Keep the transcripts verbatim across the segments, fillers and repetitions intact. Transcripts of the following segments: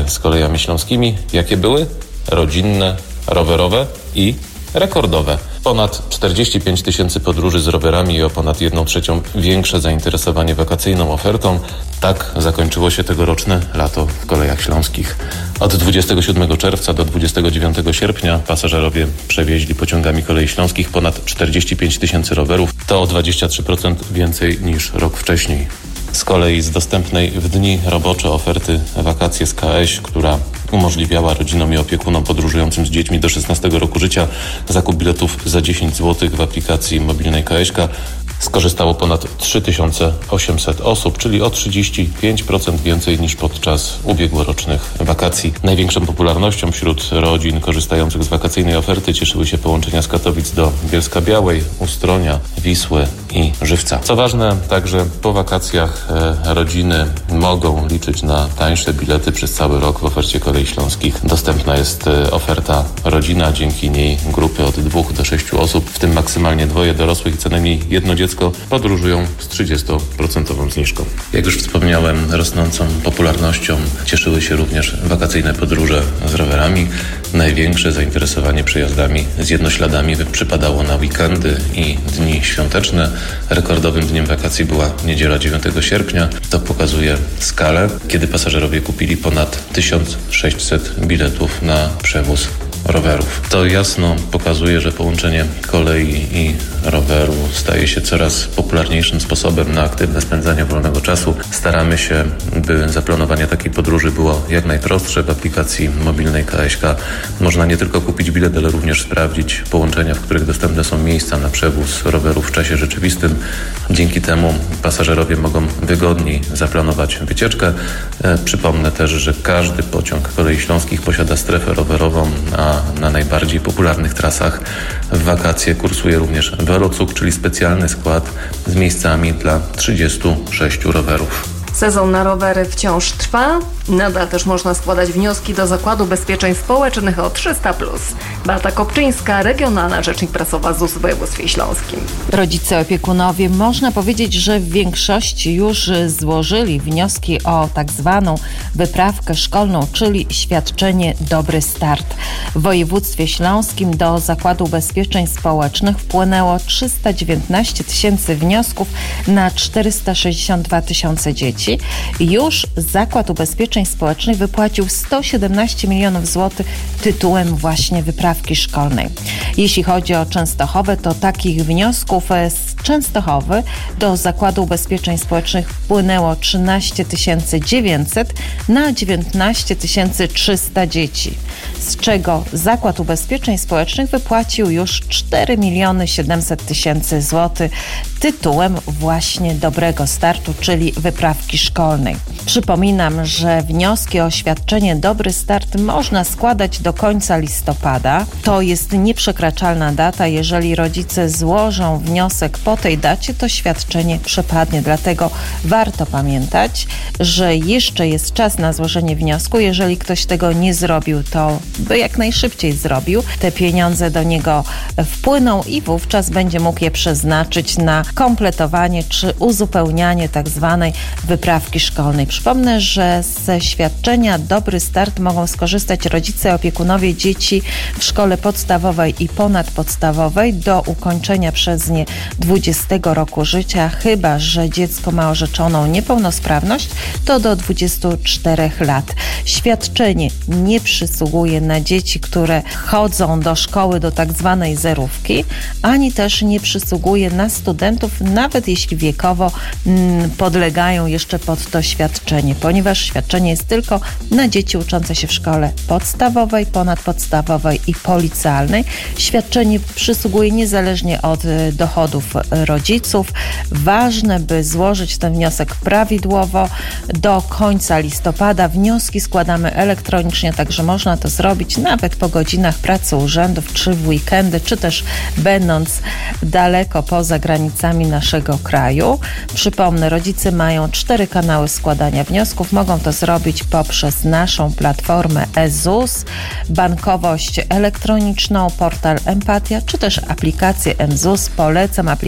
z Kolejami Śląskimi. Jakie były? Rodzinne, rowerowe i rekordowe. Ponad czterdzieści pięć tysięcy podróży z rowerami i o ponad jedną trzecią większe zainteresowanie wakacyjną ofertą. Tak zakończyło się tegoroczne lato w Kolejach Śląskich. Od dwudziestego siódmego czerwca do dwudziestego dziewiątego sierpnia pasażerowie przewieźli pociągami Kolei Śląskich ponad czterdzieści pięć tysięcy rowerów. To o dwadzieścia trzy procent więcej niż rok wcześniej. Z kolei z dostępnej w dni robocze oferty Wakacje z K A Ś, która umożliwiała rodzinom i opiekunom podróżującym z dziećmi do szesnastego roku życia zakup biletów za dziesięć złotych w aplikacji mobilnej K A Ś ka, skorzystało ponad trzy tysiące osiemset osób, czyli o trzydzieści pięć procent więcej niż podczas ubiegłorocznych wakacji. Największą popularnością wśród rodzin korzystających z wakacyjnej oferty cieszyły się połączenia z Katowic do Bielska-Białej, Ustronia, Wisły i Żywca. Co ważne, także po wakacjach e, rodziny mogą liczyć na tańsze bilety przez cały rok w ofercie Kolei Śląskich. Dostępna jest e, oferta rodzina, dzięki niej grupy od dwóch do sześciu osób, w tym maksymalnie dwoje dorosłych i co najmniej jedno dziecko podróżują z trzydziestoprocentową zniżką. Jak już wspomniałem, rosnącą popularnością cieszyły się również wakacyjne podróże z rowerami. Największe zainteresowanie przejazdami z jednośladami przypadało na weekendy i dni świąteczne. Rekordowym dniem wakacji była niedziela dziewiątego sierpnia. To pokazuje skalę, kiedy pasażerowie kupili ponad tysiąc sześćset biletów na przewóz rowerów. To jasno pokazuje, że połączenie kolei i roweru staje się coraz popularniejszym sposobem na aktywne spędzanie wolnego czasu. Staramy się, by zaplanowanie takiej podróży było jak najprostsze. W aplikacji mobilnej K A Ś ka można nie tylko kupić bilet, ale również sprawdzić połączenia, w których dostępne są miejsca na przewóz rowerów w czasie rzeczywistym. Dzięki temu pasażerowie mogą wygodniej zaplanować wycieczkę. E, przypomnę też, że każdy pociąg Kolei Śląskich posiada strefę rowerową, a na najbardziej popularnych trasach w wakacje kursuje również Velocuk, czyli specjalny skład z miejscami dla trzydziestu sześciu rowerów. Sezon na rowery wciąż trwa. Nadal też można składać wnioski do Zakładu Ubezpieczeń Społecznych o trzysta plus. Beata Kopczyńska, regionalna rzecznik prasowa Z U S w województwie śląskim. Rodzice, opiekunowie, można powiedzieć, że w większości już złożyli wnioski o tak zwaną wyprawkę szkolną, czyli świadczenie Dobry Start. W województwie śląskim do Zakładu Ubezpieczeń Społecznych wpłynęło trzysta dziewiętnaście tysięcy wniosków na czterysta sześćdziesiąt dwa tysiące dzieci. Już Zakład Ubezpieczeń Społecznych wypłacił sto siedemnaście milionów złotych tytułem właśnie wyprawki szkolnej. Jeśli chodzi o Częstochowę, to takich wniosków z Częstochowy do Zakładu Ubezpieczeń Społecznych wpłynęło trzynaście tysięcy dziewięćset na dziewiętnaście tysięcy trzysta dzieci, z czego Zakład Ubezpieczeń Społecznych wypłacił już cztery miliony siedemset tysięcy złotych tytułem właśnie Dobrego Startu, czyli wyprawki szkolnej. Przypominam, że wnioski o świadczenie Dobry Start można składać do końca listopada. To jest nieprzekraczalna data. Jeżeli rodzice złożą wniosek po tej dacie, to świadczenie przepadnie. Dlatego warto pamiętać, że jeszcze jest czas na złożenie wniosku. Jeżeli ktoś tego nie zrobił, to by jak najszybciej zrobił. Te pieniądze do niego wpłyną i wówczas będzie mógł je przeznaczyć na kompletowanie czy uzupełnianie tak zwanej wyprawki szkolnej. Przypomnę, że ze świadczenia Dobry Start mogą skorzystać rodzice, opiekunowie dzieci w szkole podstawowej i ponadpodstawowej do ukończenia przez nie dwudziestego roku życia, chyba że dziecko ma orzeczoną niepełnosprawność, to do dwudziestu czterech lat. Świadczenie nie przysługuje na dzieci, które chodzą do szkoły do tak zwanej zerówki, ani też nie przysługuje na studentów, nawet jeśli wiekowo mm, podlegają jeszcze pod to świadczenie, ponieważ świadczenie jest tylko na dzieci uczące się w szkole podstawowej, ponadpodstawowej i policealnej. Świadczenie przysługuje niezależnie od dochodów rodziców. Ważne, by złożyć ten wniosek prawidłowo do końca listopada. Wnioski składamy elektronicznie, także można to zrobić nawet po godzinach pracy urzędów, czy w weekendy, czy też będąc daleko poza granicami naszego kraju. Przypomnę, rodzice mają cztery kanały składania wniosków. Mogą to zrobić poprzez naszą platformę e Z U S, bankowość elektroniczną, portal Empatia, czy też aplikację M Z U S. Polecam aplikację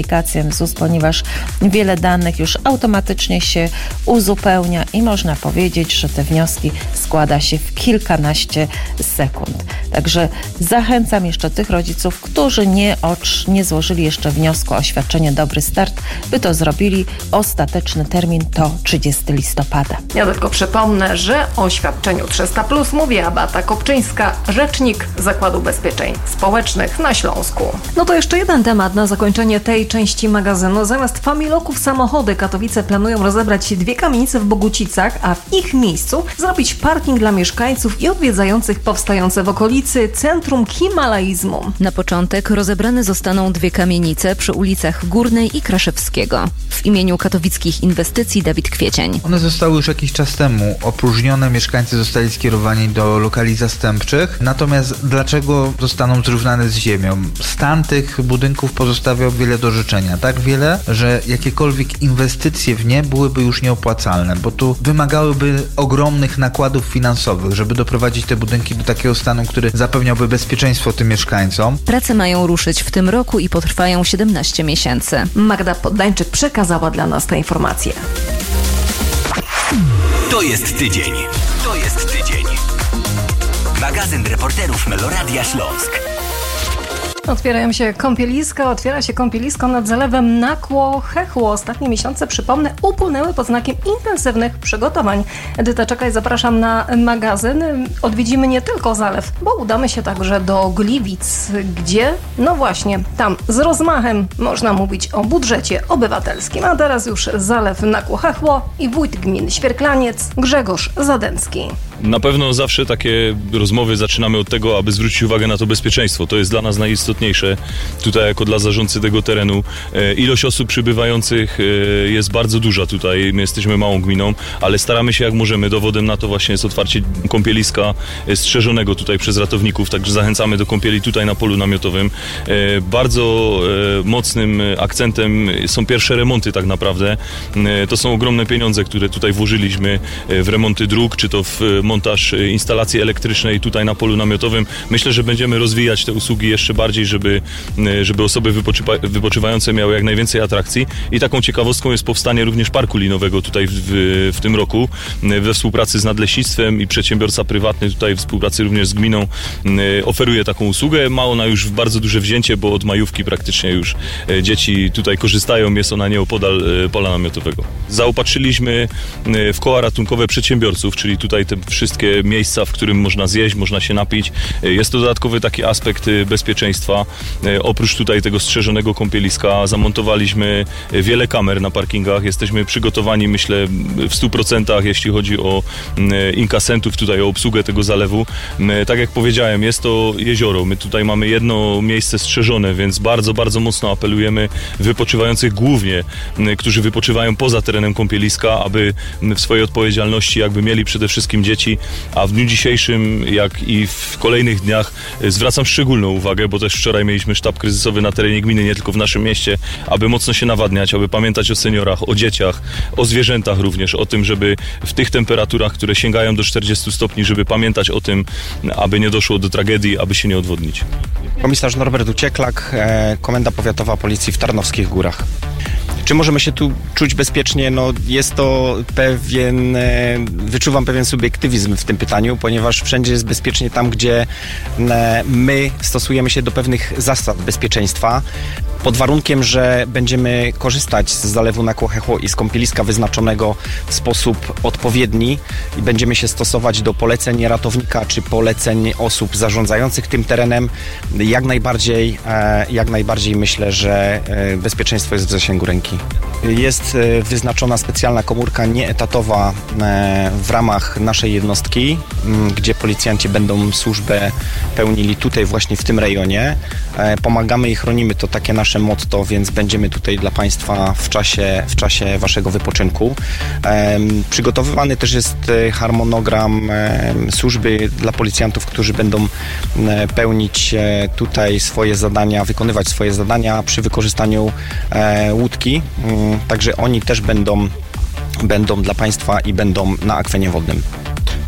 aplikację M ZUS, ponieważ wiele danych już automatycznie się uzupełnia i można powiedzieć, że te wnioski składa się w kilkanaście sekund. Także zachęcam jeszcze tych rodziców, którzy nie, ocz, nie złożyli jeszcze wniosku o świadczenie Dobry Start, by to zrobili. Ostateczny termin to trzydziestego listopada. Ja tylko przypomnę, że o świadczeniu trzysta plus mówi Beata Kopczyńska, rzecznik Zakładu Ubezpieczeń Społecznych na Śląsku. No to jeszcze jeden temat na zakończenie tej części magazynu. Zamiast Familoków samochody Katowice planują rozebrać dwie kamienice w Bogucicach, a w ich miejscu zrobić parking dla mieszkańców i odwiedzających powstające w okolicy Centrum Himalaizmu. Na początek rozebrane zostaną dwie kamienice przy ulicach Górnej i Kraszewskiego. W imieniu Katowickich Inwestycji Dawid Kwiecień. One zostały już jakiś czas temu opróżnione, mieszkańcy zostali skierowani do lokali zastępczych. Natomiast dlaczego zostaną zrównane z ziemią? Stan tych budynków pozostawiał wiele do życzenia. Tak wiele, że jakiekolwiek inwestycje w nie byłyby już nieopłacalne, bo tu wymagałyby ogromnych nakładów finansowych, żeby doprowadzić te budynki do takiego stanu, który zapewniałby bezpieczeństwo tym mieszkańcom. Prace mają ruszyć w tym roku i potrwają siedemnaście miesięcy. Magda Poddańczyk przekazała dla nas te informacje. To jest tydzień. To jest tydzień. Magazyn reporterów Meloradia Śląsk. Otwierają się kąpieliska, otwiera się kąpielisko nad zalewem Nakło-Chechło. Ostatnie miesiące, przypomnę, upłynęły pod znakiem intensywnych przygotowań. Edyta Czekaj, zapraszam na magazyn. Odwiedzimy nie tylko zalew, bo udamy się także do Gliwic, gdzie, no właśnie, tam z rozmachem można mówić o budżecie obywatelskim. A teraz już zalew Nakło-Chechło i wójt gminy Świerklaniec Grzegorz Zadęcki. Na pewno zawsze takie rozmowy zaczynamy od tego, aby zwrócić uwagę na to bezpieczeństwo. To jest dla nas najistotniejsze tutaj jako dla zarządcy tego terenu. E, ilość osób przybywających e, jest bardzo duża tutaj. My jesteśmy małą gminą, ale staramy się jak możemy. Dowodem na to właśnie jest otwarcie kąpieliska strzeżonego tutaj przez ratowników, także zachęcamy do kąpieli tutaj na polu namiotowym. E, bardzo e, mocnym akcentem są pierwsze remonty tak naprawdę. E, to są ogromne pieniądze, które tutaj włożyliśmy w remonty dróg, czy to w montaż instalacji elektrycznej tutaj na polu namiotowym. Myślę, że będziemy rozwijać te usługi jeszcze bardziej, żeby, żeby osoby wypoczywa, wypoczywające miały jak najwięcej atrakcji. I taką ciekawostką jest powstanie również parku linowego tutaj w, w, w tym roku we współpracy z Nadleśnictwem i przedsiębiorca prywatny tutaj w współpracy również z gminą oferuje taką usługę. Ma ona już bardzo duże wzięcie, bo od majówki praktycznie już dzieci tutaj korzystają. Jest ona nieopodal pola namiotowego. Zaopatrzyliśmy w koła ratunkowe przedsiębiorców, czyli tutaj te wszystkie miejsca, w którym można zjeść, można się napić. Jest to dodatkowy taki aspekt bezpieczeństwa. Oprócz tutaj tego strzeżonego kąpieliska zamontowaliśmy wiele kamer na parkingach. Jesteśmy przygotowani, myślę, w stu procentach, jeśli chodzi o inkasentów, tutaj o obsługę tego zalewu. Tak jak powiedziałem, jest to jezioro. My tutaj mamy jedno miejsce strzeżone, więc bardzo, bardzo mocno apelujemy wypoczywających głównie, którzy wypoczywają poza terenem kąpieliska, aby w swojej odpowiedzialności jakby mieli przede wszystkim dzieci, a w dniu dzisiejszym, jak i w kolejnych dniach zwracam szczególną uwagę, bo też wczoraj mieliśmy sztab kryzysowy na terenie gminy, nie tylko w naszym mieście, aby mocno się nawadniać, aby pamiętać o seniorach, o dzieciach, o zwierzętach również, o tym, żeby w tych temperaturach, które sięgają do czterdziestu stopni, żeby pamiętać o tym, aby nie doszło do tragedii, aby się nie odwodnić. Komisarz Norbert Ucieklak, Komenda Powiatowa Policji w Tarnowskich Górach. Czy możemy się tu czuć bezpiecznie? No jest to pewien, wyczuwam pewien subiektywizm w tym pytaniu, ponieważ wszędzie jest bezpiecznie tam, gdzie my stosujemy się do pewnych zasad bezpieczeństwa. Pod warunkiem, że będziemy korzystać z zalewu Nakło-Chechło i z kąpieliska wyznaczonego w sposób odpowiedni i będziemy się stosować do poleceń ratownika czy poleceń osób zarządzających tym terenem, jak najbardziej, jak najbardziej myślę, że bezpieczeństwo jest w zasięgu ręki. Jest wyznaczona specjalna komórka nieetatowa w ramach naszej jednostki, gdzie policjanci będą służbę pełnili tutaj właśnie w tym rejonie. Pomagamy i chronimy, to takie nasze motto, więc będziemy tutaj dla Państwa w czasie, w czasie Waszego wypoczynku. Przygotowywany też jest harmonogram służby dla policjantów, którzy będą pełnić tutaj swoje zadania, wykonywać swoje zadania przy wykorzystaniu łódki. Także oni też będą, będą dla Państwa i będą na akwenie wodnym.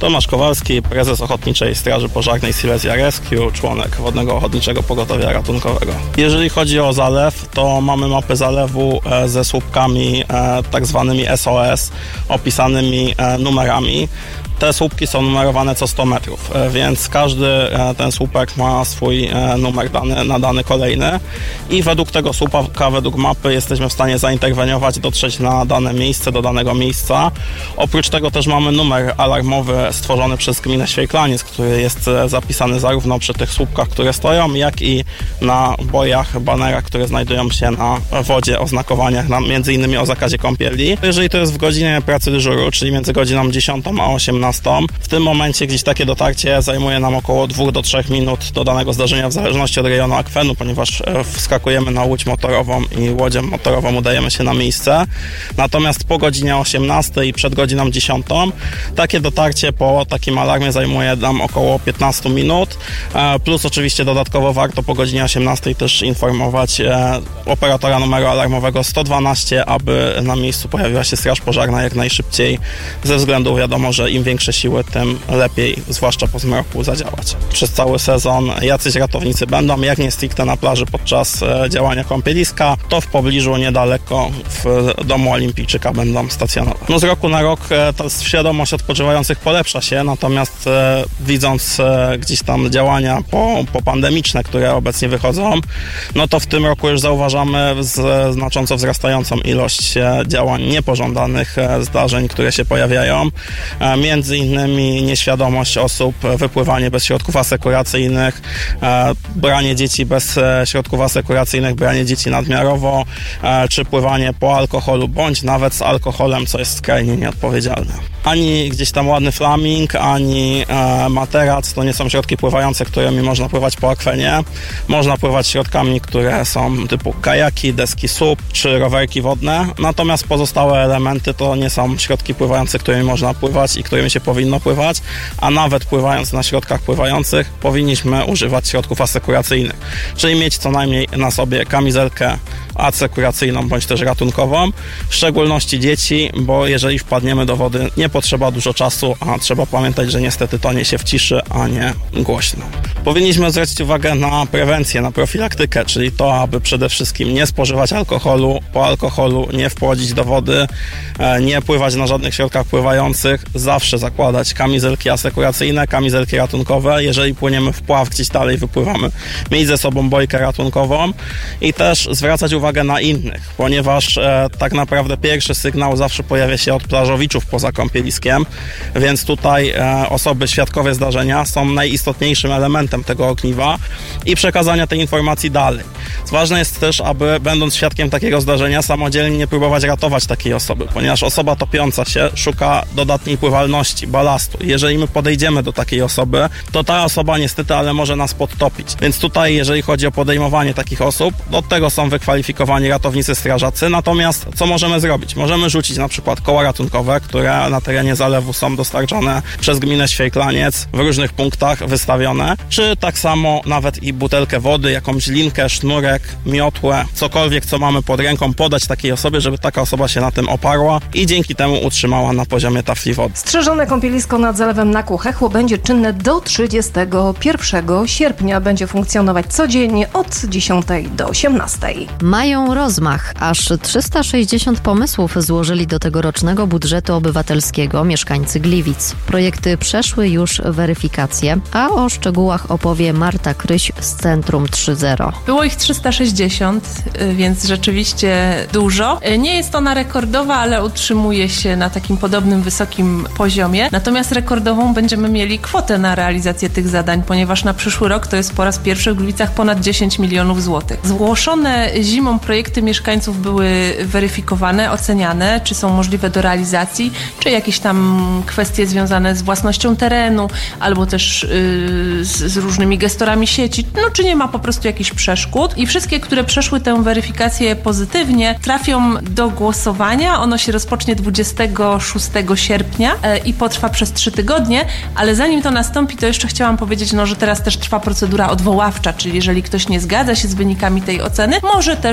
Tomasz Kowalski, prezes Ochotniczej Straży Pożarnej Silesia Rescue, członek Wodnego Ochotniczego Pogotowia Ratunkowego. Jeżeli chodzi o zalew, to mamy mapy zalewu ze słupkami tak zwanymi S O S, opisanymi numerami. Te słupki są numerowane co sto metrów, więc każdy ten słupek ma swój numer dany, nadany kolejny i według tego słupka, według mapy jesteśmy w stanie zainterweniować, dotrzeć na dane miejsce, do danego miejsca. Oprócz tego też mamy numer alarmowy stworzony przez gminę Świejklaniec, który jest zapisany zarówno przy tych słupkach, które stoją, jak i na bojach, banerach, które znajdują się na wodzie, oznakowaniach, na, między innymi o zakazie kąpieli. Jeżeli to jest w godzinie pracy dyżuru, czyli między godziną dziesiątą a osiemnastą, w tym momencie gdzieś takie dotarcie zajmuje nam około dwóch do trzech minut do danego zdarzenia w zależności od rejonu akwenu, ponieważ wskakujemy na łódź motorową i łodzią motorową udajemy się na miejsce. Natomiast po godzinie osiemnastej i przed godziną dziesiątą takie dotarcie po takim alarmie zajmuje nam około piętnaście minut, plus oczywiście dodatkowo warto po godzinie osiemnastej też informować operatora numeru alarmowego sto dwanaście, aby na miejscu pojawiła się straż pożarna jak najszybciej, ze względu wiadomo, że im większe siły, tym lepiej, zwłaszcza po zmroku, zadziałać. Przez cały sezon jacyś ratownicy będą, jak nie stricte na plaży podczas działania kąpieliska, to w pobliżu, niedaleko w domu olimpijczyka będą stacjonować. No z roku na rok ta świadomość odpoczywających polepsza się, natomiast e, widząc e, gdzieś tam działania po, popandemiczne, które obecnie wychodzą, no to w tym roku już zauważamy z, znacząco wzrastającą ilość e, działań niepożądanych, e, zdarzeń, które się pojawiają. E, między innymi nieświadomość osób, wypływanie bez środków asekuracyjnych, e, branie dzieci bez e, środków asekuracyjnych, branie dzieci nadmiarowo, e, czy pływanie po alkoholu, bądź nawet z alkoholem, co jest skrajnie nieodpowiedzialne. Ani gdzieś tam ładny flaming, ani e, materac to nie są środki pływające, którymi można pływać po akwenie. Można pływać środkami, które są typu kajaki, deski S U P czy rowerki wodne, natomiast pozostałe elementy to nie są środki pływające, którymi można pływać i którymi się powinno pływać, a nawet pływając na środkach pływających powinniśmy używać środków asekuracyjnych, czyli mieć co najmniej na sobie kamizelkę asekuracyjną bądź też ratunkową, w szczególności dzieci, bo jeżeli wpadniemy do wody, nie potrzeba dużo czasu, a trzeba pamiętać, że niestety tonie się w ciszy, a nie głośno. Powinniśmy zwrócić uwagę na prewencję, na profilaktykę, czyli to, aby przede wszystkim nie spożywać alkoholu, po alkoholu nie wchodzić do wody, nie pływać na żadnych środkach pływających, zawsze zakładać kamizelki asekuracyjne, kamizelki ratunkowe, jeżeli płyniemy w pław, gdzieś dalej wypływamy, mieć ze sobą bojkę ratunkową i też zwracać uwagę na innych, ponieważ e, tak naprawdę pierwszy sygnał zawsze pojawia się od plażowiczów poza kąpieliskiem, więc tutaj e, osoby świadkowie zdarzenia są najistotniejszym elementem tego ogniwa i przekazania tej informacji dalej. Ważne jest też, aby będąc świadkiem takiego zdarzenia samodzielnie nie próbować ratować takiej osoby, ponieważ osoba topiąca się szuka dodatniej pływalności, balastu. Jeżeli my podejdziemy do takiej osoby, to ta osoba niestety, ale może nas podtopić. Więc tutaj, jeżeli chodzi o podejmowanie takich osób, od tego są wykwalifikowani ratownicy strażacy. Natomiast co możemy zrobić? Możemy rzucić na przykład koła ratunkowe, które na terenie zalewu są dostarczone przez gminę Świejklaniec, w różnych punktach wystawione, czy tak samo nawet i butelkę wody, jakąś linkę, sznurek, miotłę, cokolwiek, co mamy pod ręką, podać takiej osobie, żeby taka osoba się na tym oparła i dzięki temu utrzymała na poziomie tafli wody. Strzeżone kąpielisko nad zalewem Nakło-Hechło będzie czynne do trzydziestego pierwszego sierpnia. Będzie funkcjonować codziennie od dziesiątej do osiemnastej. Mają rozmach. Aż trzysta sześćdziesiąt pomysłów złożyli do tegorocznego budżetu obywatelskiego mieszkańcy Gliwic. Projekty przeszły już weryfikację, a o szczegółach opowie Marta Kryś z Centrum trzy zero. Było ich trzysta sześćdziesiąt, więc rzeczywiście dużo. Nie jest ona rekordowa, ale utrzymuje się na takim podobnym wysokim poziomie. Natomiast rekordową będziemy mieli kwotę na realizację tych zadań, ponieważ na przyszły rok to jest po raz pierwszy w Gliwicach ponad dziesięć milionów złotych. Zgłoszone zimą projekty mieszkańców były weryfikowane, oceniane, czy są możliwe do realizacji, czy jakieś tam kwestie związane z własnością terenu, albo też yy, z, z różnymi gestorami sieci, no czy nie ma po prostu jakichś przeszkód. I wszystkie, które przeszły tę weryfikację pozytywnie, trafią do głosowania. Ono się rozpocznie dwudziestego szóstego sierpnia yy, i potrwa przez trzy tygodnie, ale zanim to nastąpi, to jeszcze chciałam powiedzieć, no, że teraz też trwa procedura odwoławcza, czyli jeżeli ktoś nie zgadza się z wynikami tej oceny, może też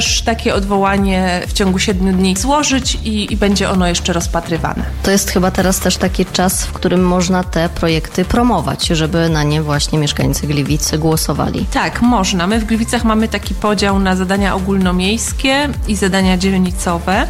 też takie odwołanie w ciągu siedmiu dni złożyć i, i będzie ono jeszcze rozpatrywane. To jest chyba teraz też taki czas, w którym można te projekty promować, żeby na nie właśnie mieszkańcy Gliwic głosowali. Tak, można. My w Gliwicach mamy taki podział na zadania ogólnomiejskie i zadania dzielnicowe.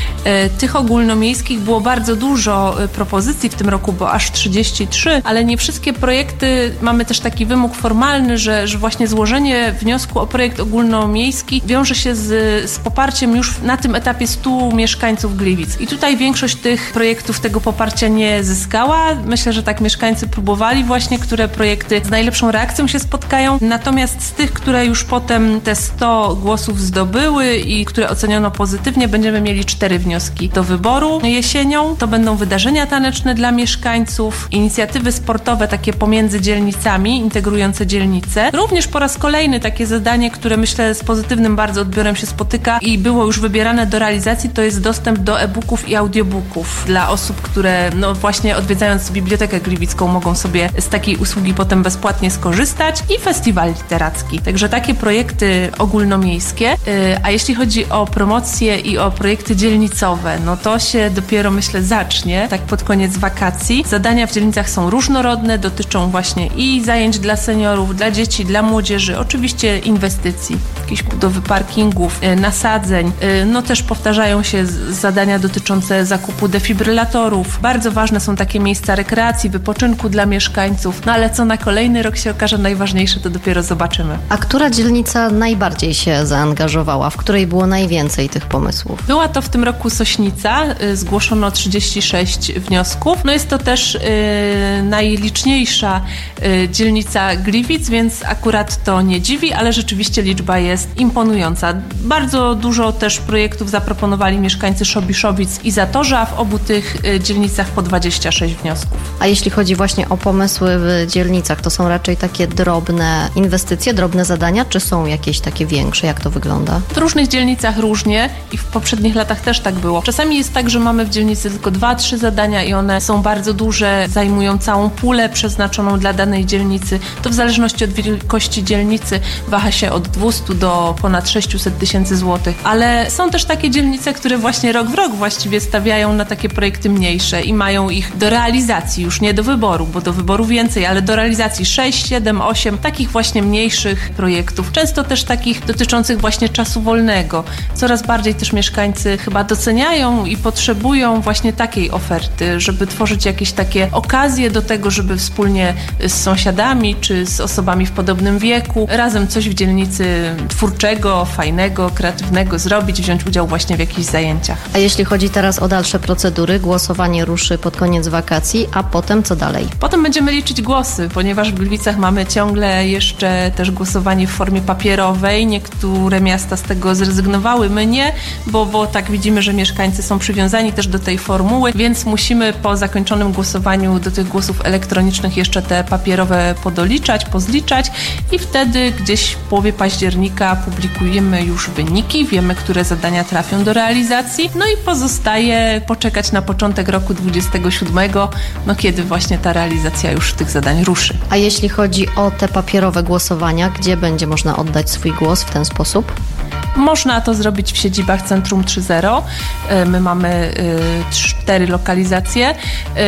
Tych ogólnomiejskich było bardzo dużo propozycji w tym roku, bo aż trzydzieści trzy, ale nie wszystkie projekty, mamy też taki wymóg formalny, że, że właśnie złożenie wniosku o projekt ogólnomiejski wiąże się z, z poparciem już na tym etapie stu mieszkańców Gliwic. I tutaj większość tych projektów tego poparcia nie zyskała. Myślę, że tak mieszkańcy próbowali właśnie, które projekty z najlepszą reakcją się spotkają. Natomiast z tych, które już potem te sto głosów zdobyły i które oceniono pozytywnie, będziemy mieli cztery wnioski do wyboru jesienią. To będą wydarzenia taneczne dla mieszkańców, inicjatywy sportowe takie pomiędzy dzielnicami, integrujące dzielnice. Również po raz kolejny takie zadanie, które myślę z pozytywnym bardzo odbiorem się spotyka i było już wybierane do realizacji, to jest dostęp do e-booków i audiobooków dla osób, które no właśnie odwiedzając Bibliotekę Gliwicką mogą sobie z takiej usługi potem bezpłatnie skorzystać i festiwal literacki. Także takie projekty ogólnomiejskie. A jeśli chodzi o promocje i o projekty dzielnicowe, no to się dopiero myślę zacznie, tak pod koniec wakacji. Zadania w dzielnicach są różnorodne, dotyczą właśnie i zajęć dla seniorów, dla dzieci, dla młodzieży, oczywiście inwestycji, jakiejś budowy parkingów, nasadzeń. No też powtarzają się zadania dotyczące zakupu defibrylatorów. Bardzo ważne są takie miejsca rekreacji, wypoczynku dla mieszkańców, no ale co na kolejny rok się okaże najważniejsze, to dopiero zobaczymy. A która dzielnica najbardziej się zaangażowała? W której było najwięcej tych pomysłów? Była to w tym roku Sośnica. Zgłoszono trzydzieści sześć wniosków. No jest to też yy, najliczniejsza yy, dzielnica Gliwic, więc akurat to nie dziwi, ale rzeczywiście liczba jest imponująca. Bardzo dużo też projektów zaproponowali mieszkańcy Szobiszowic i Zatorza, w obu tych yy, dzielnicach po dwadzieścia sześć wniosków. A jeśli chodzi właśnie o pomysły w dzielnicach, to są raczej takie drobne inwestycje, drobne zadania, czy są jakieś takie większe? Jak to wygląda? W różnych dzielnicach różnie i w poprzednich latach też tak było. Czasami jest tak, że mamy w dzielnicy tylko dwa, trzy zadania i one są bardzo duże, zajmują całą pulę przeznaczoną dla danej dzielnicy. To w zależności od wielkości dzielnicy waha się od dwieście do ponad sześćset tysięcy złotych. Ale są też takie dzielnice, które właśnie rok w rok właściwie stawiają na takie projekty mniejsze i mają ich do realizacji, już nie do wyboru, bo do wyboru więcej, ale do realizacji sześć, siedem, osiem takich właśnie mniejszych projektów. Często też takich dotyczących właśnie czasu wolnego. Coraz bardziej też mieszkańcy chyba doceniają i potrzebują właśnie takiej oferty, żeby tworzyć jakieś takie okazje do tego, żeby wspólnie z sąsiadami czy z osobami w podobnym wieku razem coś w dzielnicy twórczego, fajnego, kreatywnego zrobić, wziąć udział właśnie w jakichś zajęciach. A jeśli chodzi teraz o dalsze procedury, głosowanie ruszy pod koniec wakacji, a potem co dalej? Potem będziemy liczyć głosy, ponieważ w Gliwicach mamy ciągle jeszcze też głosowanie w formie papierowej. Niektóre miasta z tego zrezygnowały, my nie, bo, bo tak widzimy, że mieszkańcy są przywiązani też do tej formuły, więc musimy po zakończonym głosowaniu do tych głosów elektronicznych jeszcze te papierowe podoliczać, pozliczać i wtedy gdzieś w połowie października publikujemy już wyniki, wiemy, które zadania trafią do realizacji, no i pozostaje poczekać na początek roku dwudziestego siódmego, no kiedy właśnie ta realizacja już tych zadań ruszy. A jeśli chodzi o te papierowe głosowania, gdzie będzie można oddać swój głos w ten sposób? Można to zrobić w siedzibach Centrum trzy zero. My mamy cztery lokalizacje.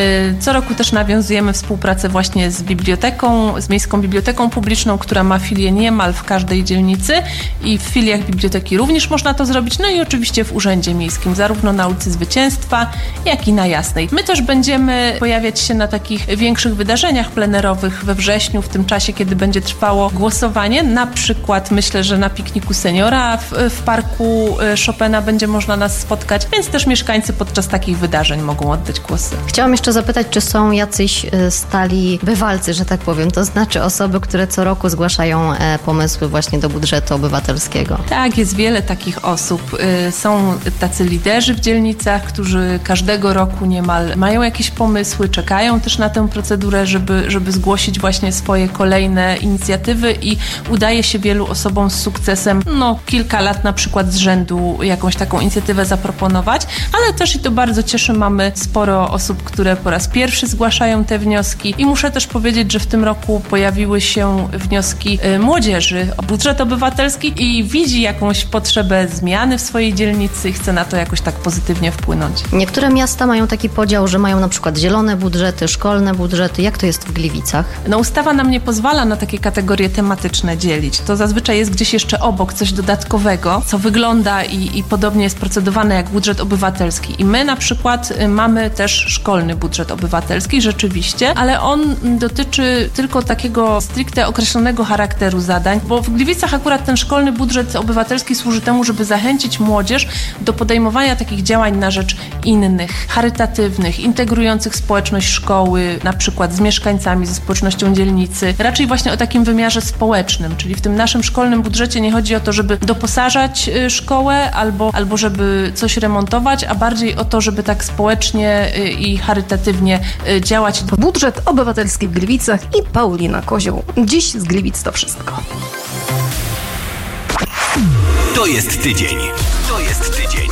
Co roku też nawiązujemy współpracę właśnie z biblioteką, z Miejską Biblioteką Publiczną, która ma filię niemal w każdej dzielnicy i w filiach biblioteki również można to zrobić. No i oczywiście w Urzędzie Miejskim, zarówno na ulicy Zwycięstwa, jak i na Jasnej. My też będziemy pojawiać się na takich większych wydarzeniach plenerowych we wrześniu, w tym czasie, kiedy będzie trwało głosowanie. Na przykład myślę, że na pikniku seniora w w parku Chopina będzie można nas spotkać, więc też mieszkańcy podczas takich wydarzeń mogą oddać głosy. Chciałam jeszcze zapytać, czy są jacyś stali bywalcy, że tak powiem, to znaczy osoby, które co roku zgłaszają pomysły właśnie do budżetu obywatelskiego? Tak, jest wiele takich osób. Są tacy liderzy w dzielnicach, którzy każdego roku niemal mają jakieś pomysły, czekają też na tę procedurę, żeby, żeby zgłosić właśnie swoje kolejne inicjatywy i udaje się wielu osobom z sukcesem, no kilka lat lat na przykład z rzędu jakąś taką inicjatywę zaproponować, ale też i to bardzo cieszy, mamy sporo osób, które po raz pierwszy zgłaszają te wnioski i muszę też powiedzieć, że w tym roku pojawiły się wnioski młodzieży o budżet obywatelski i widzi jakąś potrzebę zmiany w swojej dzielnicy i chce na to jakoś tak pozytywnie wpłynąć. Niektóre miasta mają taki podział, że mają na przykład zielone budżety, szkolne budżety. Jak to jest w Gliwicach? No ustawa nam nie pozwala na takie kategorie tematyczne dzielić. To zazwyczaj jest gdzieś jeszcze obok coś dodatkowego, co wygląda i, i podobnie jest procedowane jak budżet obywatelski. I my na przykład mamy też szkolny budżet obywatelski, rzeczywiście, ale on dotyczy tylko takiego stricte określonego charakteru zadań, bo w Gliwicach akurat ten szkolny budżet obywatelski służy temu, żeby zachęcić młodzież do podejmowania takich działań na rzecz innych, charytatywnych, integrujących społeczność szkoły, na przykład z mieszkańcami, ze społecznością dzielnicy. Raczej właśnie o takim wymiarze społecznym, czyli w tym naszym szkolnym budżecie nie chodzi o to, żeby doposażać szkołę albo, albo żeby coś remontować, a bardziej o to, żeby tak społecznie i charytatywnie działać. Budżet obywatelski w Gliwicach i Paulina Kozioł. Dziś z Gliwic to wszystko. To jest tydzień. To jest tydzień.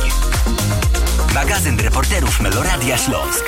Magazyn reporterów Meloradia Śląsk.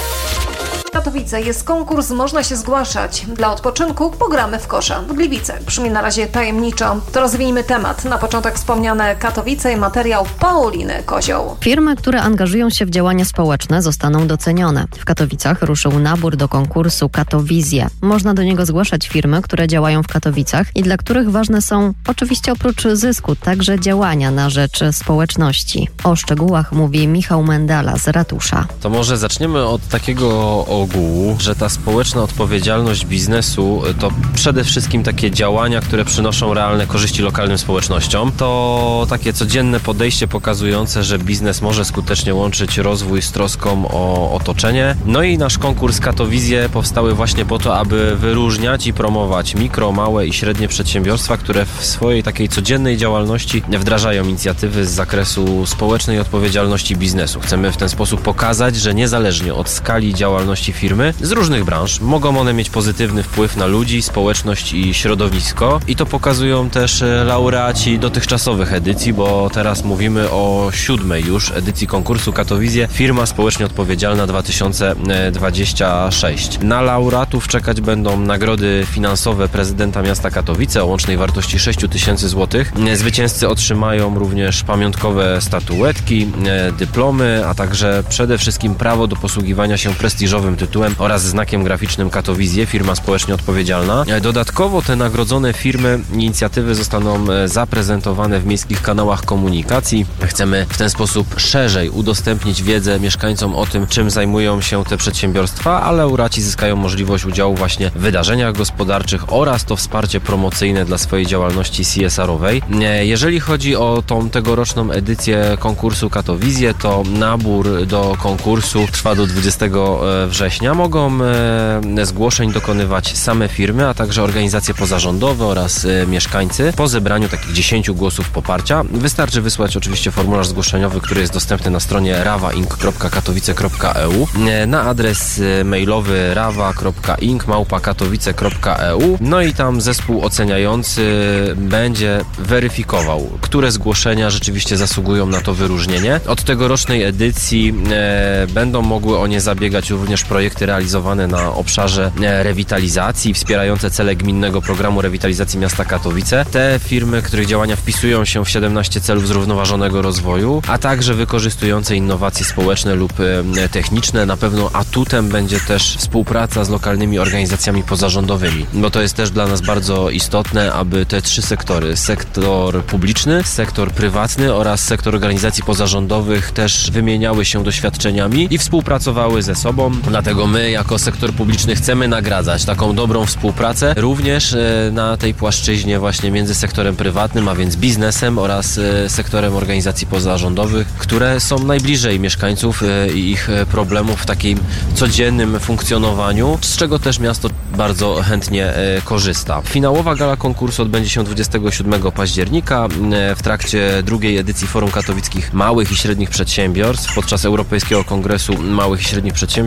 Katowice jest konkurs, można się zgłaszać. Dla odpoczynku pogramy w kosza. W Gliwicach brzmi na razie tajemniczo. To rozwijmy temat. Na początek wspomniane Katowice i materiał Pauliny Kozioł. Firmy, które angażują się w działania społeczne, zostaną docenione. W Katowicach ruszył nabór do konkursu Katowizje. Można do niego zgłaszać firmy, które działają w Katowicach i dla których ważne są, oczywiście oprócz zysku, także działania na rzecz społeczności. O szczegółach mówi Michał Mendala z Ratusza. To może zaczniemy od takiego ogółu, że ta społeczna odpowiedzialność biznesu to przede wszystkim takie działania, które przynoszą realne korzyści lokalnym społecznościom. To takie codzienne podejście pokazujące, że biznes może skutecznie łączyć rozwój z troską o otoczenie. No i nasz konkurs Katowizje powstały właśnie po to, aby wyróżniać i promować mikro, małe i średnie przedsiębiorstwa, które w swojej takiej codziennej działalności wdrażają inicjatywy z zakresu społecznej odpowiedzialności biznesu. Chcemy w ten sposób pokazać, że niezależnie od skali działalności firmy z różnych branż mogą one mieć pozytywny wpływ na ludzi, społeczność i środowisko. I to pokazują też laureaci dotychczasowych edycji, bo teraz mówimy o siódmej już edycji konkursu Katowizje Firma Społecznie Odpowiedzialna dwa tysiące dwudziesty szósty. Na laureatów czekać będą nagrody finansowe prezydenta miasta Katowice o łącznej wartości sześć tysięcy złotych. Zwycięzcy otrzymają również pamiątkowe statuetki, dyplomy, a także przede wszystkim prawo do posługiwania się prestiżowym tytułem oraz znakiem graficznym Katowizje, firma społecznie odpowiedzialna. Dodatkowo te nagrodzone firmy, inicjatywy zostaną zaprezentowane w miejskich kanałach komunikacji. Chcemy w ten sposób szerzej udostępnić wiedzę mieszkańcom o tym, czym zajmują się te przedsiębiorstwa, a laureaci zyskają możliwość udziału właśnie w wydarzeniach gospodarczych oraz to wsparcie promocyjne dla swojej działalności C S R-owej. Jeżeli chodzi o tą tegoroczną edycję konkursu Katowizje, to nabór do konkursu trwa do dwudziestego września. Mogą e, zgłoszeń dokonywać same firmy, a także organizacje pozarządowe oraz e, mieszkańcy. Po zebraniu takich dziesięciu głosów poparcia wystarczy wysłać oczywiście formularz zgłoszeniowy, który jest dostępny na stronie rawainc kropka katowice kropka e u, e, na adres mailowy rawa kropka inc małpa katowice kropka e u. No i tam zespół oceniający będzie weryfikował, które zgłoszenia rzeczywiście zasługują na to wyróżnienie. Od tegorocznej edycji e, będą mogły o nie zabiegać również projekty realizowane na obszarze rewitalizacji, wspierające cele gminnego programu rewitalizacji miasta Katowice. Te firmy, których działania wpisują się w siedemnaście celów zrównoważonego rozwoju, a także wykorzystujące innowacje społeczne lub techniczne. Na pewno atutem będzie też współpraca z lokalnymi organizacjami pozarządowymi, bo to jest też dla nas bardzo istotne, aby te trzy sektory, sektor publiczny, sektor prywatny oraz sektor organizacji pozarządowych też wymieniały się doświadczeniami i współpracowały ze sobą. Dlatego my jako sektor publiczny chcemy nagradzać taką dobrą współpracę również na tej płaszczyźnie właśnie między sektorem prywatnym, a więc biznesem oraz sektorem organizacji pozarządowych, które są najbliżej mieszkańców i ich problemów w takim codziennym funkcjonowaniu, z czego też miasto bardzo chętnie korzysta. Finałowa gala konkursu odbędzie się dwudziestego siódmego października w trakcie drugiej edycji Forum Katowickich Małych i Średnich Przedsiębiorstw podczas Europejskiego Kongresu Małych i Średnich Przedsiębiorstw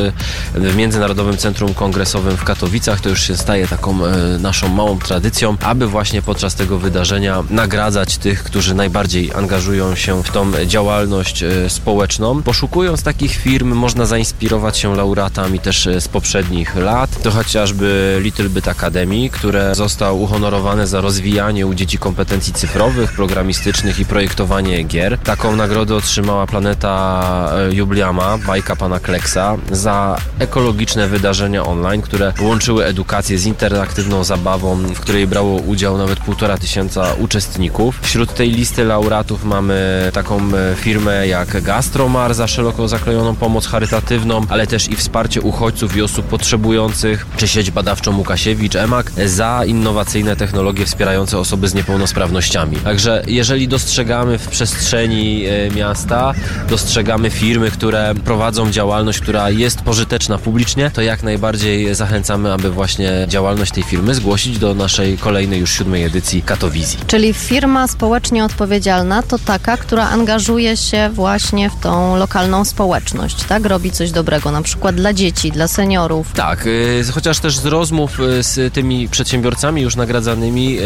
w Międzynarodowym Centrum Kongresowym w Katowicach. To już się staje taką naszą małą tradycją, aby właśnie podczas tego wydarzenia nagradzać tych, którzy najbardziej angażują się w tą działalność społeczną. Poszukując takich firm można zainspirować się laureatami też z poprzednich lat. To chociażby Little Bit Academy, które został uhonorowane za rozwijanie u dzieci kompetencji cyfrowych, programistycznych i projektowanie gier. Taką nagrodę otrzymała Planeta Jubliama, bajka pana Kleksa, za ekologiczne wydarzenia online, które łączyły edukację z interaktywną zabawą, w której brało udział nawet półtora tysiąca uczestników. Wśród tej listy laureatów mamy taką firmę jak Gastromar za szeroko zakrojoną pomoc charytatywną, ale też i wsparcie uchodźców i osób potrzebujących, czy sieć badawczą Łukasiewicz, EMAK za innowacyjne technologie wspierające osoby z niepełnosprawnościami. Także jeżeli dostrzegamy w przestrzeni e, miasta, dostrzegamy firmy, które prowadzą działalność, która jest pożyteczna publicznie, to jak najbardziej zachęcamy, aby właśnie działalność tej firmy zgłosić do naszej kolejnej już siódmej edycji Katowizji. Czyli firma społecznie odpowiedzialna to taka, która angażuje się właśnie w tą lokalną społeczność, tak? Robi coś dobrego, na przykład dla dzieci, dla seniorów. Tak, y, chociaż też z rozmów y, z tymi przedsiębiorcami już nagradzanymi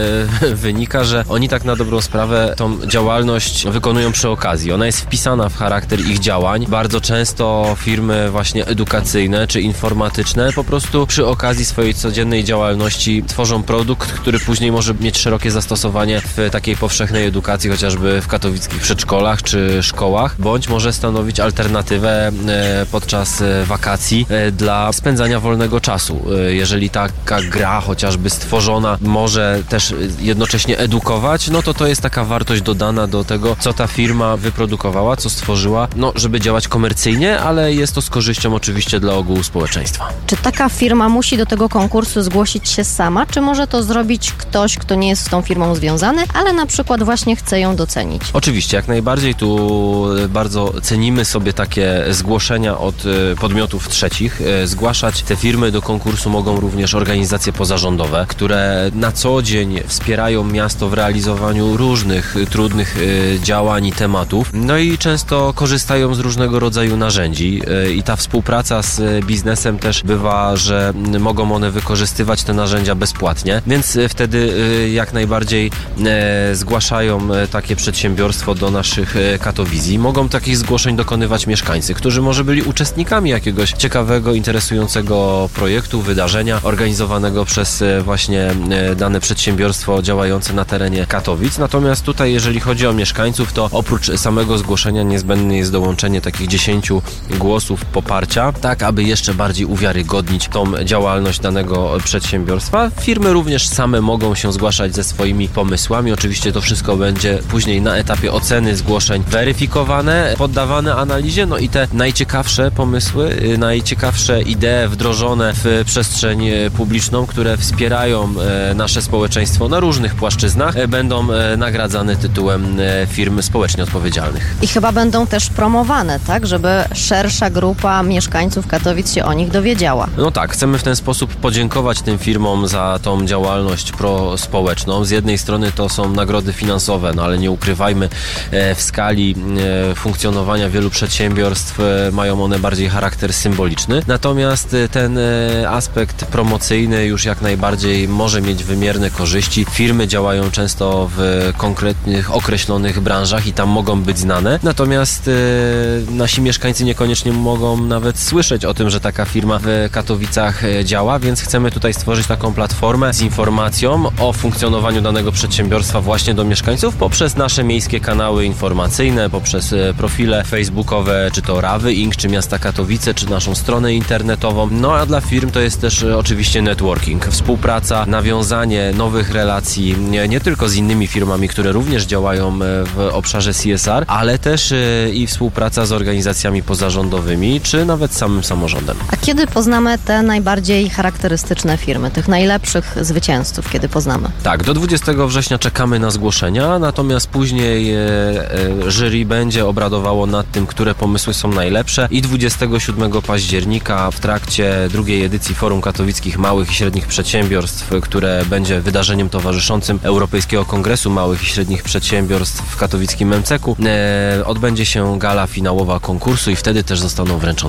y, wynika, że oni tak na dobrą sprawę tą działalność wykonują przy okazji. Ona jest wpisana w charakter ich działań. Bardzo często firmy właśnie edukacyjne czy informatyczne po prostu przy okazji swojej codziennej działalności tworzą produkt, który później może mieć szerokie zastosowanie w takiej powszechnej edukacji, chociażby w katowickich przedszkolach czy szkołach, bądź może stanowić alternatywę e, podczas e, wakacji e, dla spędzania wolnego czasu. E, jeżeli taka gra chociażby stworzona może też jednocześnie edukować, no to to jest taka wartość dodana do tego, co ta firma wyprodukowała, co stworzyła, no żeby działać komercyjnie, ale jest to z korzyścią oczywiście dla ogółu społeczeństwa. Czy taka firma musi do tego konkursu zgłosić się sama, czy może to zrobić ktoś, kto nie jest z tą firmą związany, ale na przykład właśnie chce ją docenić? Oczywiście, jak najbardziej. Tu bardzo cenimy sobie takie zgłoszenia od podmiotów trzecich. Zgłaszać te firmy do konkursu mogą również organizacje pozarządowe, które na co dzień wspierają miasto w realizowaniu różnych trudnych działań i tematów. No i często korzystają z różnego rodzaju narzędzi i ta współpraca z biznesem też bywa, że mogą one wykorzystywać te narzędzia bezpłatnie, więc wtedy jak najbardziej zgłaszają takie przedsiębiorstwo do naszych Katowizji. Mogą takich zgłoszeń dokonywać mieszkańcy, którzy może byli uczestnikami jakiegoś ciekawego, interesującego projektu, wydarzenia organizowanego przez właśnie dane przedsiębiorstwo działające na terenie Katowic. Natomiast tutaj, jeżeli chodzi o mieszkańców, to oprócz samego zgłoszenia niezbędne jest dołączenie takich dziesięciu głosów poparcia, tak aby jeszcze bardziej uwiarygodnić tą działalność danego przedsiębiorstwa. Firmy również same mogą się zgłaszać ze swoimi pomysłami. Oczywiście to wszystko będzie później na etapie oceny zgłoszeń weryfikowane, poddawane analizie, no i te najciekawsze pomysły, najciekawsze idee wdrożone w przestrzeń publiczną, które wspierają nasze społeczeństwo na różnych płaszczyznach, będą nagradzane tytułem firm społecznie odpowiedzialnych. I chyba będą też promowane, tak? Żeby szersza grupa mieszkańców Katowic się o nich dowiedziała. No tak, chcemy w ten sposób podziękować tym firmom za tą działalność prospołeczną. Z jednej strony to są nagrody finansowe, no ale nie ukrywajmy, w skali funkcjonowania wielu przedsiębiorstw mają one bardziej charakter symboliczny. Natomiast ten aspekt promocyjny już jak najbardziej może mieć wymierne korzyści. Firmy działają często w konkretnych, określonych branżach i tam mogą być znane. Natomiast nasi mieszkańcy niekoniecznie mogą nawet słyszeć o tym, że taka firma w Katowicach działa, więc chcemy tutaj stworzyć taką platformę z informacją o funkcjonowaniu danego przedsiębiorstwa właśnie do mieszkańców poprzez nasze miejskie kanały informacyjne, poprzez profile facebookowe, czy to Rawy Inc, czy Miasta Katowice, czy naszą stronę internetową. No a dla firm to jest też oczywiście networking, współpraca, nawiązanie nowych relacji, nie, nie tylko z innymi firmami, które również działają w obszarze C S R, ale też i współpraca z organizacjami pozarządowymi, czy nawet samym samorządem. A kiedy poznamy te najbardziej charakterystyczne firmy, tych najlepszych zwycięzców, kiedy poznamy? Tak, do dwudziestego września czekamy na zgłoszenia, natomiast później e, e, jury będzie obradowało nad tym, które pomysły są najlepsze i dwudziestego siódmego października w trakcie drugiej edycji Forum Katowickich Małych i Średnich Przedsiębiorstw, które będzie wydarzeniem towarzyszącym Europejskiego Kongresu Małych i Średnich Przedsiębiorstw w katowickim M C K u, e, odbędzie się gala finałowa konkursu i wtedy też zostaną wręczone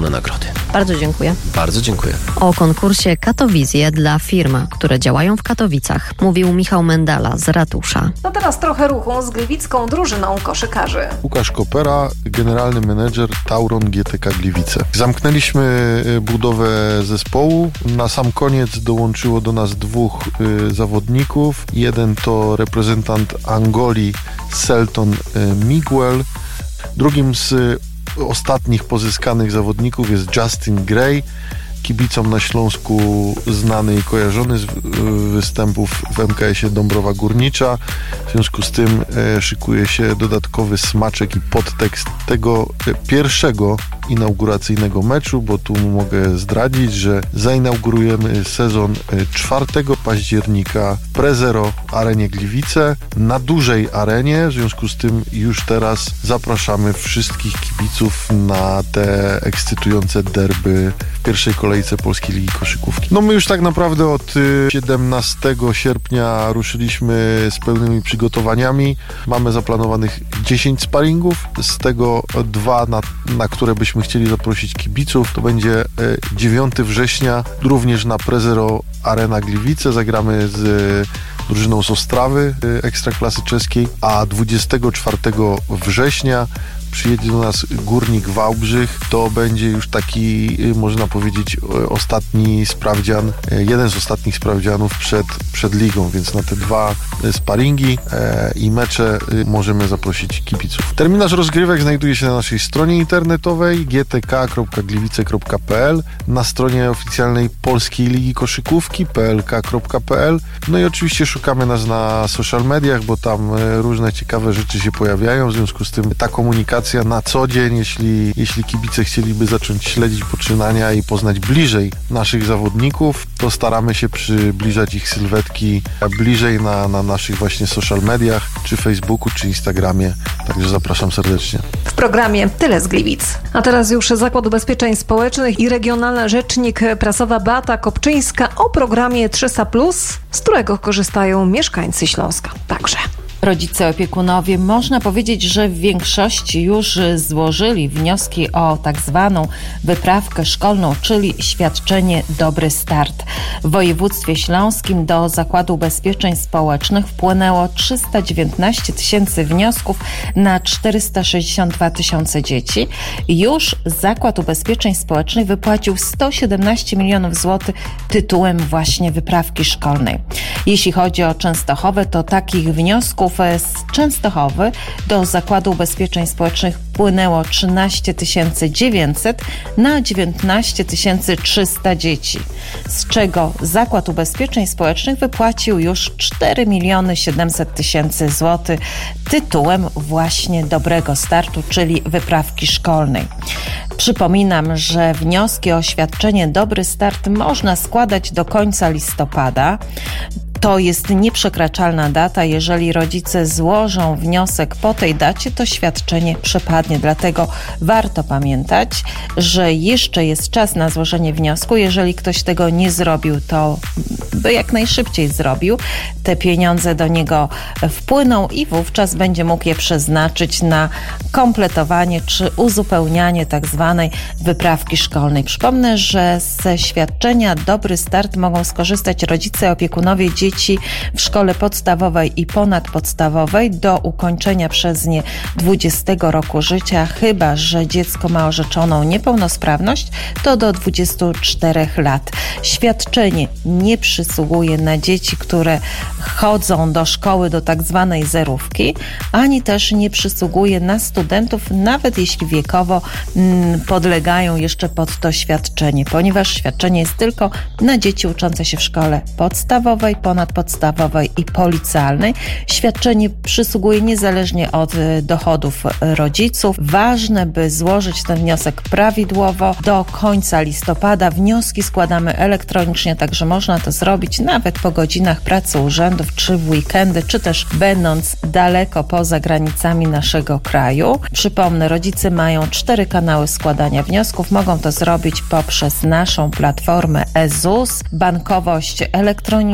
określone nagrody. Bardzo dziękuję. Bardzo dziękuję. O konkursie Katowizje dla firm, które działają w Katowicach, mówił Michał Mendala z ratusza. No teraz trochę ruchu z gliwicką drużyną koszykarzy. Łukasz Kopera, generalny menedżer Tauron G T K Gliwice. Zamknęliśmy budowę zespołu. Na sam koniec dołączyło do nas dwóch y, zawodników. Jeden to reprezentant Angolii Selton y, Miguel. Drugim z y, ostatnich pozyskanych zawodników jest Justin Gray, kibicom na Śląsku znany i kojarzony z występów w M K S-ie Dąbrowa Górnicza. W związku z tym e, szykuje się dodatkowy smaczek i podtekst tego e, pierwszego inauguracyjnego meczu, bo tu mogę zdradzić, że zainaugurujemy sezon czwartego października w Prezero Arenie Gliwice na dużej arenie. W związku z tym już teraz zapraszamy wszystkich kibiców na te ekscytujące derby w pierwszej kolejce Polskiej Ligi Koszykówki. No my już tak naprawdę od siedemnastego sierpnia ruszyliśmy z pełnymi przygotowaniami. Mamy zaplanowanych dziesięć sparingów, z tego dwa, na, na które byśmy chcieli zaprosić kibiców. To będzie dziewiątego września, również na Prezero Arena Gliwice. Zagramy z drużyną z Ostrawy Ekstraklasy Czeskiej, a dwudziestego czwartego września przyjedzie do nas Górnik Wałbrzych. To będzie już taki, można powiedzieć, ostatni sprawdzian, jeden z ostatnich sprawdzianów przed, przed ligą, więc na te dwa sparingi i mecze możemy zaprosić kibiców. Terminarz rozgrywek znajduje się na naszej stronie internetowej g t k kropka gliwice kropka p l, na stronie oficjalnej Polskiej Ligi Koszykówki p l k kropka p l. No i oczywiście szukamy nas na social mediach, bo tam różne ciekawe rzeczy się pojawiają, w związku z tym ta komunikacja na co dzień, jeśli, jeśli kibice chcieliby zacząć śledzić poczynania i poznać bliżej naszych zawodników, to staramy się przybliżać ich sylwetki bliżej na, na naszych właśnie social mediach, czy Facebooku, czy Instagramie. Także zapraszam serdecznie. W programie tyle z Gliwic. A teraz już Zakład Ubezpieczeń Społecznych i regionalna rzecznik prasowa Beata Kopczyńska o programie trzysta plus, z którego korzystają mieszkańcy Śląska. Także. Rodzice, opiekunowie, można powiedzieć, że w większości już złożyli wnioski o tak zwaną wyprawkę szkolną, czyli świadczenie Dobry Start. W województwie śląskim do Zakładu Ubezpieczeń Społecznych wpłynęło trzysta dziewiętnaście tysięcy wniosków na czterysta sześćdziesiąt dwa tysiące dzieci. Już Zakład Ubezpieczeń Społecznych wypłacił sto siedemnaście milionów złotych tytułem właśnie wyprawki szkolnej. Jeśli chodzi o Częstochowę, to takich wniosków z Częstochowy do Zakładu Ubezpieczeń Społecznych wpłynęło trzynaście tysięcy dziewięćset na dziewiętnaście tysięcy trzysta dzieci, z czego Zakład Ubezpieczeń Społecznych wypłacił już cztery miliony siedemset tysięcy złotych tytułem właśnie Dobrego Startu, czyli wyprawki szkolnej. Przypominam, że wnioski o świadczenie Dobry Start można składać do końca listopada. To jest nieprzekraczalna data. Jeżeli rodzice złożą wniosek po tej dacie, to świadczenie przepadnie. Dlatego warto pamiętać, że jeszcze jest czas na złożenie wniosku. Jeżeli ktoś tego nie zrobił, to by jak najszybciej zrobił. Te pieniądze do niego wpłyną i wówczas będzie mógł je przeznaczyć na kompletowanie czy uzupełnianie tak zwanej wyprawki szkolnej. Przypomnę, że ze świadczenia Dobry Start mogą skorzystać rodzice, opiekunowie dzieci w szkole podstawowej i ponadpodstawowej do ukończenia przez nie dwudziestego roku życia, chyba że dziecko ma orzeczoną niepełnosprawność, to do dwudziestu czterech lat. Świadczenie nie przysługuje na dzieci, które chodzą do szkoły do tak zwanej zerówki, ani też nie przysługuje na studentów, nawet jeśli wiekowo mm, podlegają jeszcze pod to świadczenie, ponieważ świadczenie jest tylko na dzieci uczące się w szkole podstawowej, ponadpodstawowej i policealnej. Świadczenie przysługuje niezależnie od dochodów rodziców. Ważne, by złożyć ten wniosek prawidłowo do końca listopada. Wnioski składamy elektronicznie, także można to zrobić nawet po godzinach pracy urzędów, czy w weekendy, czy też będąc daleko poza granicami naszego kraju. Przypomnę, rodzice mają cztery kanały składania wniosków. Mogą to zrobić poprzez naszą platformę e ZUS, bankowość elektroniczną,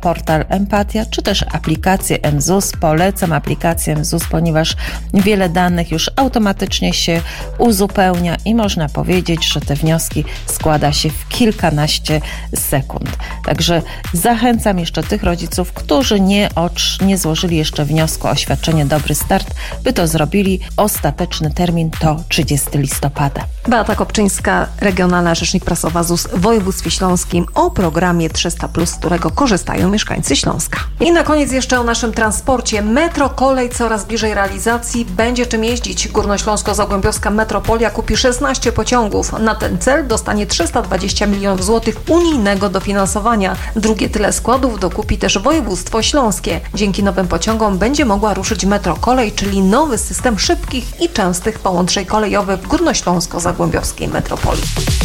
portal Empatia, czy też aplikację M Z U S. Polecam aplikację M Z U S, ponieważ wiele danych już automatycznie się uzupełnia i można powiedzieć, że te wnioski składa się w kilkanaście sekund. Także zachęcam jeszcze tych rodziców, którzy nie, ocz, nie złożyli jeszcze wniosku o świadczenie Dobry Start, by to zrobili. Ostateczny termin to trzydziestego listopada. Beata Kopczyńska, regionalna rzecznik prasowa Z U S w województwie śląskim o programie trzysta plus, z którego korzystają mieszkańcy Śląska. I na koniec jeszcze o naszym transporcie. Metro Kolej coraz bliżej realizacji. Będzie czym jeździć. Górnośląsko-Zagłębiowska Metropolia kupi szesnaście pociągów. Na ten cel dostanie trzysta dwadzieścia milionów złotych unijnego dofinansowania. Drugie tyle składów dokupi też województwo śląskie. Dzięki nowym pociągom będzie mogła ruszyć Metro Kolej, czyli nowy system szybkich i częstych połączeń kolejowych w Górnośląsko-Zagłębiowskiej Metropolii.